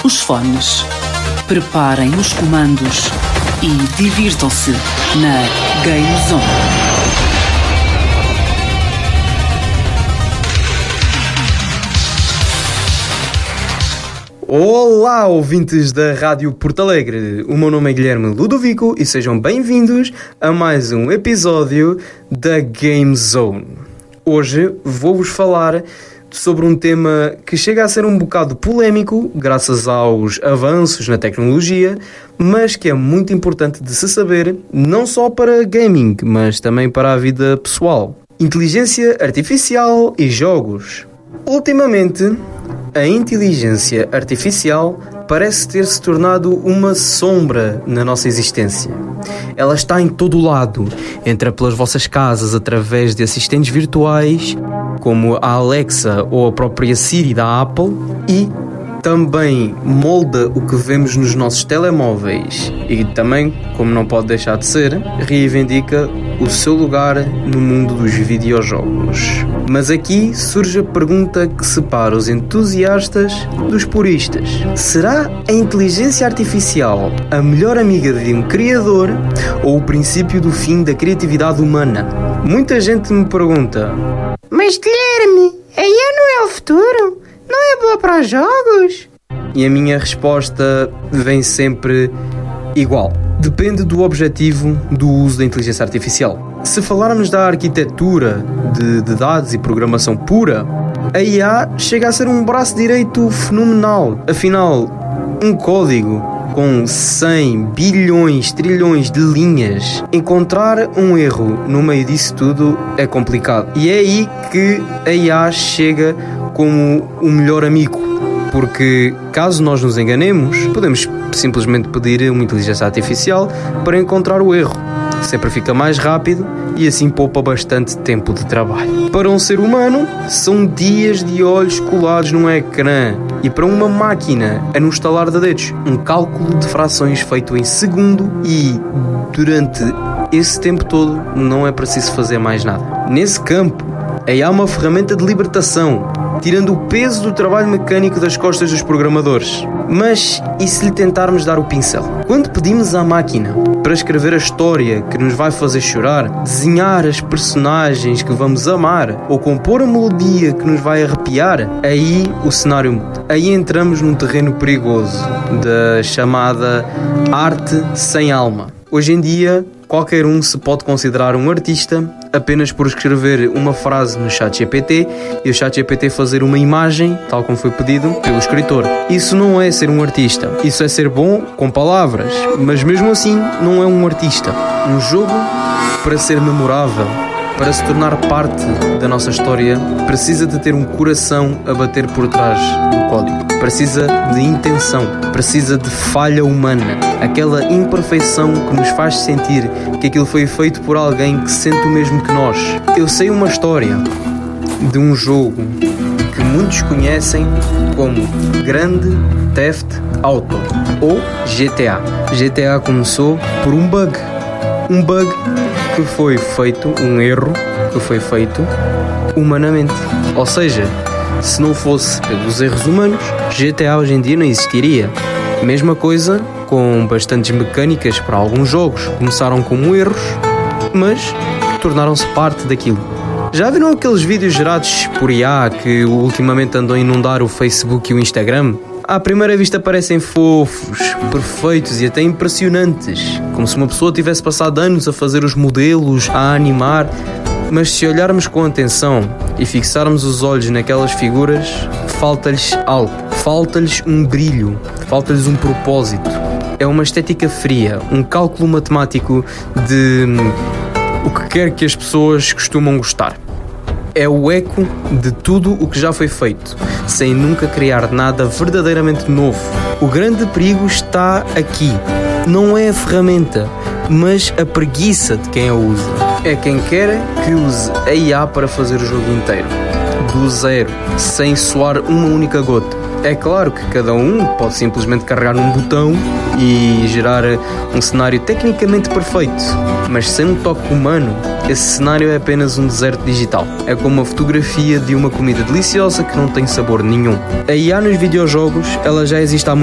os fones, preparem os comandos e divirtam-se na Game Zone. Olá, ouvintes da Rádio Porto Alegre. O meu nome é Guilherme Ludovico e sejam bem-vindos a mais um episódio da Game Zone. Hoje vou-vos falar sobre um tema que chega a ser um bocado polémico, graças aos avanços na tecnologia, mas que é muito importante de se saber, não só para gaming, mas também para a vida pessoal. Inteligência artificial e jogos. Ultimamente, a inteligência artificial parece ter se tornado uma sombra na nossa existência. Ela está em todo o lado, entra pelas vossas casas através de assistentes virtuais, como a Alexa ou a própria Siri da Apple, e também molda o que vemos nos nossos telemóveis e também, como não pode deixar de ser, reivindica o seu lugar no mundo dos videojogos. Mas aqui surge a pergunta que separa os entusiastas dos puristas. Será a inteligência artificial a melhor amiga de um criador ou o princípio do fim da criatividade humana? Muita gente me pergunta: mas Guilherme, a IA não é o futuro? Não é boa para os jogos? E a minha resposta vem sempre igual. Depende do objetivo do uso da inteligência artificial. Se falarmos da arquitetura de dados e programação pura, a IA chega a ser um braço direito fenomenal. Afinal, um código com 100 bilhões, trilhões de linhas, encontrar um erro no meio disso tudo é complicado. E é aí que a IA chega como o melhor amigo, porque caso nós nos enganemos, podemos simplesmente pedir uma inteligência artificial para encontrar o erro. Sempre fica mais rápido e assim poupa bastante tempo de trabalho. Para um ser humano, são dias de olhos colados num ecrã, e para uma máquina é no estalar de dedos. Um cálculo de frações feito em segundo, e durante esse tempo todo não é preciso fazer mais nada. Nesse campo, a IA é uma ferramenta de libertação, tirando o peso do trabalho mecânico das costas dos programadores. Mas e se lhe tentarmos dar o pincel? Quando pedimos à máquina para escrever a história que nos vai fazer chorar, desenhar as personagens que vamos amar ou compor a melodia que nos vai arrepiar, aí o cenário muda. Aí entramos num terreno perigoso da chamada arte sem alma. Hoje em dia, qualquer um se pode considerar um artista apenas por escrever uma frase no ChatGPT e o ChatGPT fazer uma imagem, tal como foi pedido pelo escritor. Isso não é ser um artista. Isso é ser bom com palavras, mas mesmo assim não é um artista. Um jogo, para ser memorável, para se tornar parte da nossa história, precisa de ter um coração a bater por trás do código. Precisa de intenção, precisa de falha humana, aquela imperfeição que nos faz sentir que aquilo foi feito por alguém que sente o mesmo que nós. Eu sei uma história de um jogo que muitos conhecem como Grand Theft Auto ou GTA. GTA começou por um bug que foi feito, um erro que foi feito humanamente. Ou seja, se não fosse pelos erros humanos, GTA hoje em dia não existiria. Mesma coisa com bastantes mecânicas para alguns jogos. Começaram como erros, mas tornaram-se parte daquilo. Já viram aqueles vídeos gerados por IA que ultimamente andam a inundar o Facebook e o Instagram? À primeira vista parecem fofos, perfeitos e até impressionantes, como se uma pessoa tivesse passado anos a fazer os modelos, a animar. Mas se olharmos com atenção e fixarmos os olhos naquelas figuras, falta-lhes algo, falta-lhes um brilho, falta-lhes um propósito. É uma estética fria, um cálculo matemático de o que quer que as pessoas costumam gostar. É o eco de tudo o que já foi feito, sem nunca criar nada verdadeiramente novo. O grande perigo está aqui. Não é a ferramenta, mas a preguiça de quem a usa. É quem quer que use a IA para fazer o jogo inteiro, do zero, sem suar uma única gota. É claro que cada um pode simplesmente carregar num botão e gerar um cenário tecnicamente perfeito, mas sem um toque humano, esse cenário é apenas um deserto digital. É como uma fotografia de uma comida deliciosa que não tem sabor nenhum. A IA nos videojogos, ela já existe há muito